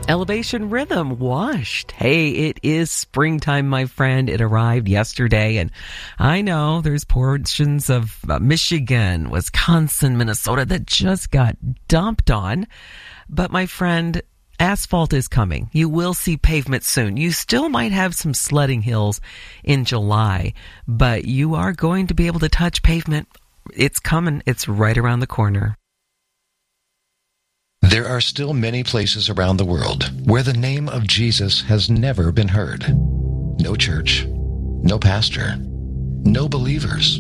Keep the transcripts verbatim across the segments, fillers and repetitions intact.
Elevation Rhythm, Washed. Hey, it is springtime, my friend. It arrived yesterday, and I know there's portions of uh, Michigan, Wisconsin, Minnesota that just got dumped on. But my friend, asphalt is coming. You will see pavement soon. You still might have some sledding hills in July, but you are going to be able to touch pavement. It's coming. It's right around the corner. There are still many places around the world where the name of Jesus has never been heard. No church, no pastor, no believers.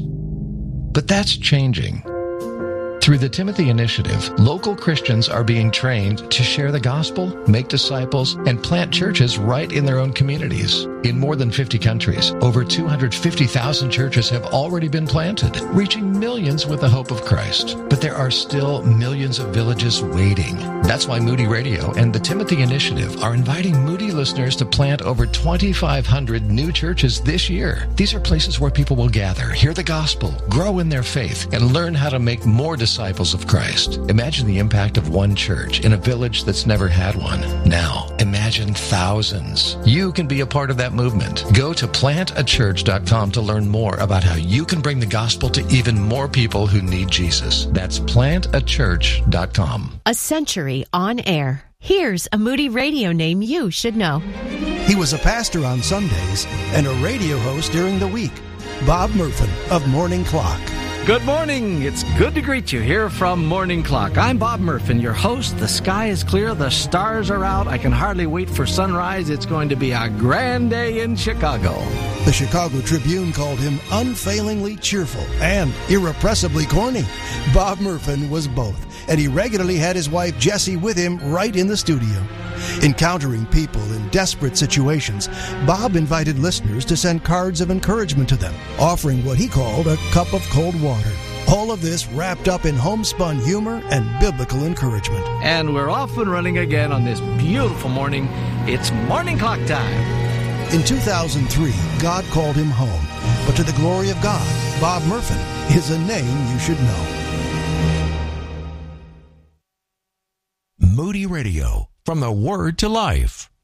But that's changing. Through the Timothy Initiative, local Christians are being trained to share the gospel, make disciples, and plant churches right in their own communities. In more than fifty countries, over two hundred fifty thousand churches have already been planted, reaching millions with the hope of Christ. But there are still millions of villages waiting. That's why Moody Radio and the Timothy Initiative are inviting Moody listeners to plant over twenty-five hundred new churches this year. These are places where people will gather, hear the gospel, grow in their faith, and learn how to make more disciples. Disciples of Christ. Imagine the impact of one church in a village that's never had one. Now, imagine thousands. You can be a part of that movement. Go to plant a church dot com to learn more about how you can bring the gospel to even more people who need Jesus. That's plant a church dot com. A century on air. Here's a Moody Radio name you should know. He was a pastor on Sundays and a radio host during the week. Bob Murphin of Morning Clock. Good morning. It's good to greet you here from Morning Clock. I'm Bob Murphin, your host. The sky is clear. The stars are out. I can hardly wait for sunrise. It's going to be a grand day in Chicago. The Chicago Tribune called him unfailingly cheerful and irrepressibly corny. Bob Murphin was both, and he regularly had his wife Jessie with him right in the studio. Encountering people in desperate situations, Bob invited listeners to send cards of encouragement to them, offering what he called a cup of cold water. All of this wrapped up in homespun humor and biblical encouragement. And we're off and running again on this beautiful morning. It's Morning Clock time. In two thousand three, God called him home. But to the glory of God, Bob Murphin is a name you should know. Moody Radio. From the Word to Life.